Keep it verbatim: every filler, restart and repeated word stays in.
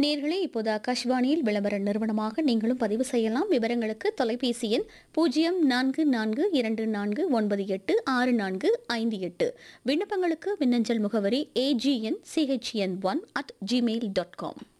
நேர்களே இப்போது ஆகாஷ்வாணியில் விளம்பர நிறுவனமாக நீங்களும் பதிவு செய்யலாம். விவரங்களுக்கு தொலைபேசி எண் பூஜ்ஜியம் நான்கு நான்கு இரண்டு நான்கு ஒன்பது எட்டு ஆறு நான்கு ஐந்து எட்டு. விண்ணப்பங்களுக்கு மின்னஞ்சல் முகவரி AGN CHN one at Gmail dot com.